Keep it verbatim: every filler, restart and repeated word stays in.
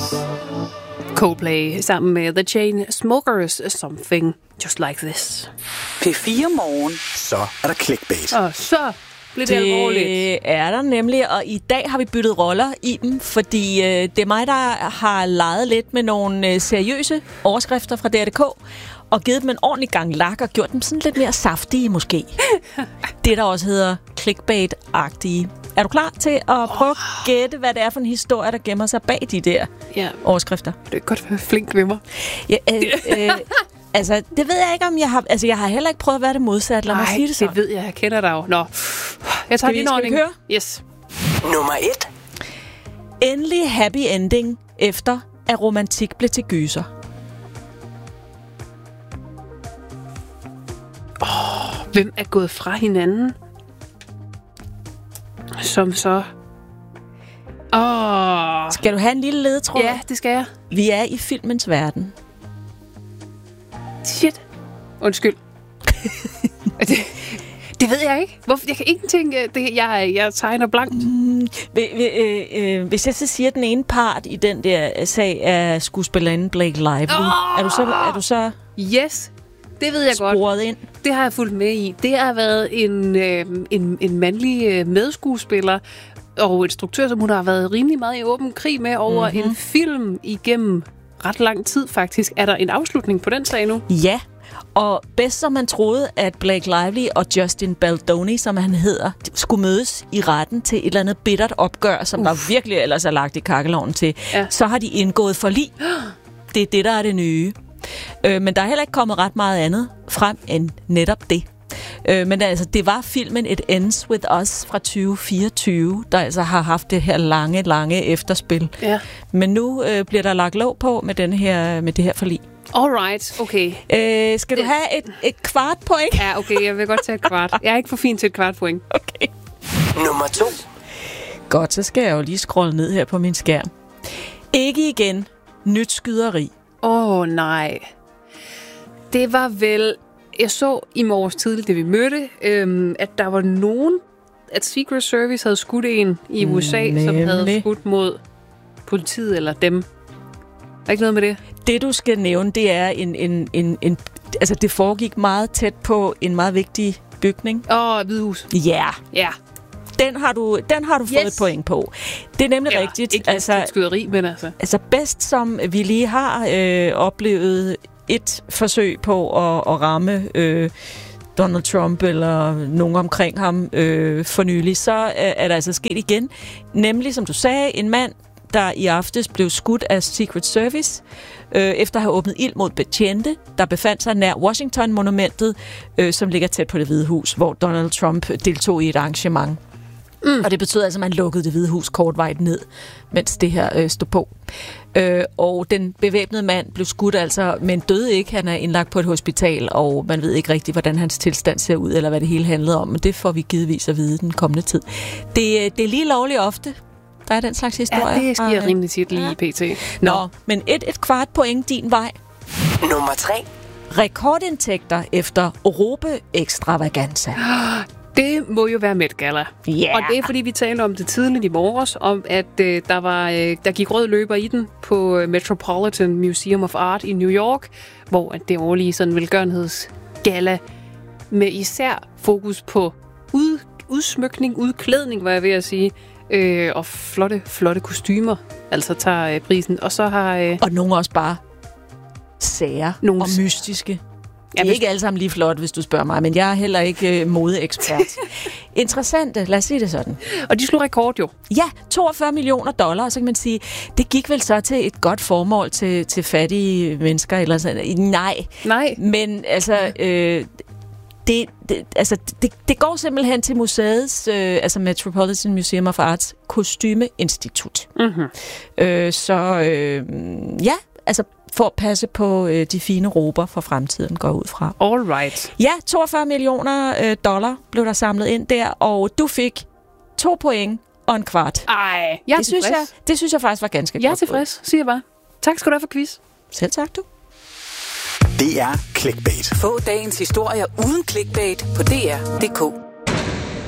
Coldplay sammen med The Chainsmokers, Something Just Like This. P fire Morgen. Så er der clickbait. Og så bliver det, det alvorligt. Det er der nemlig, og i dag har vi byttet roller i dem, fordi øh, det er mig, der har leget lidt med nogle øh, seriøse overskrifter fra D R punktum D K, og givet dem en ordentlig gang lak, og gjort dem sådan lidt mere saftige måske. Det, der også hedder clickbait-agtige. Er du klar til at prøve at gætte, hvad det er for en historie, der gemmer sig bag de der ja. overskrifter? Det er godt være flink ved mig. Ja, øh, øh, altså, det ved jeg ikke, om jeg har... Altså, jeg har heller ikke prøvet at være det modsatte. Lad mig sige det så. det ved jeg. Jeg kender dig jo. Nå, jeg tager din ordning. Skal vi høre? Yes. Nummer et. Endelig happy ending, efter at romantik blev til gyser. Oh, hvem er gået fra hinanden? Som så... Åh... Oh. Skal du have en lille ledetråd? Ja, det skal jeg. Vi er i filmens verden. Shit. Undskyld. det, det ved jeg ikke. Hvorfor? Jeg kan ingenting... Det, jeg, jeg tegner blankt. Mm, øh, øh, hvis jeg så siger, den ene part i den der sag er skuespillerinden Blake Lively, oh! er, du så, er du så... Yes. Det ved jeg godt. Sporet ind. Det har jeg fulgt med i. Det har været en, øh, en, en mandlig øh, medskuespiller og instruktør, som hun har været rimelig meget i åben krig med over mm-hmm. en film igennem ret lang tid faktisk. Er der en afslutning på den sag nu? Ja, og bedst som man troede, at Blake Lively og Justin Baldoni, som han hedder, skulle mødes i retten til et eller andet bittert opgør, som Uf. der virkelig ellers er lagt i kakkelovnen til, ja. så har de indgået forlig. Det er det, der er det nye. Øh, men der er heller ikke kommet ret meget andet frem end netop det. Øh, men altså, det var filmen It Ends With Us fra tyve fireogtyve, der altså har haft det her lange, lange efterspil. Ja. Men nu øh, bliver der lagt låg på med, den her, med det her forlig. Alright, okay. Øh, skal du have et, et kvart point? Ja, okay, jeg vil godt tage et kvart. Jeg er ikke for fin til et kvart point. Okay. Nummer to. Godt, så skal jeg jo lige scrolle ned her på min skærm. Ikke igen. Nyt skyderi. Åh, oh, nej. Det var vel... Jeg så i morges tidligt, det vi mødte, øhm, at der var nogen... At Secret Service havde skudt en i U S A, Nemlig. som havde skudt mod politiet eller dem. Er der ikke noget med det? Det, du skal nævne, det er en... en, en, en altså, det foregik meget tæt på en meget vigtig bygning. Åh, oh, Hvidehus. Ja. Yeah. Ja. Den har du, den har du yes. fået et point på. Det er nemlig ja, rigtigt. Ikke altså, skyderi, men altså. Altså bedst som vi lige har øh, oplevet et forsøg på at, at ramme øh, Donald Trump eller nogen omkring ham øh, for nylig, så er, er der altså sket igen. Nemlig, som du sagde, en mand, der i aftes blev skudt af Secret Service, øh, efter at have åbnet ild mod betjente, der befandt sig nær Washington-monumentet, øh, som ligger tæt på Det Hvide Hus, hvor Donald Trump deltog i et arrangement. Mm. Og det betød altså, at man lukkede Det Hvide Hus kortvejt ned, mens det her øh, stod på. Øh, og den bevæbnede mand blev skudt altså, men døde ikke. Han er indlagt på et hospital, og man ved ikke rigtigt, hvordan hans tilstand ser ud, eller hvad det hele handlede om. Men det får vi givetvis at vide den kommende tid. Det, det er lige lovligt ofte. Der er den slags historie. Ja, det sker og, rimelig tit lige i P T. Nå, Nå men et, et kvart point din vej. Nummer tre. Rekordindtægter efter Råbe Extravaganza. Det må jo være Met Gala. Yeah. Og det er, fordi vi talte om det tidligt i morges, om at øh, der, var, øh, der gik rød løber i den på Metropolitan Museum of Art i New York, hvor det årlige sådan velgørenhedsgala med især fokus på ud, udsmykning, udklædning, var jeg ved at sige, øh, og flotte, flotte kostymer, altså tager øh, prisen. Og så har... Øh, og nogle også bare sære og mystiske. Det er ja, ikke alle sammen lige flot, hvis du spørger mig, men jeg er heller ikke øh, modeekspert. Interessante, lad os sige det sådan. Og de slog rekord jo. Ja, toogfyrre millioner dollar, så kan man sige, det gik vel så til et godt formål til, til fattige mennesker, eller sådan. Nej. Nej. Men altså, øh, det, det, altså det, det går simpelthen til museets, øh, altså Metropolitan Museum of Arts, kostymeinstitut. Mm-hmm. Øh, så øh, ja, altså for at passe på øh, de fine råber for fremtiden, går ud fra. All right. Ja, toogfyrre millioner øh, dollar blev der samlet ind der, og du fik to point og en kvart. Ej, jeg er det synes jeg, det synes jeg faktisk var ganske godt. Jeg er tilfreds, siger jeg bare. Tak skal du have for quiz. Selv tak, du. Det er Clickbait. Få dagens historier uden clickbait på D R punktum D K.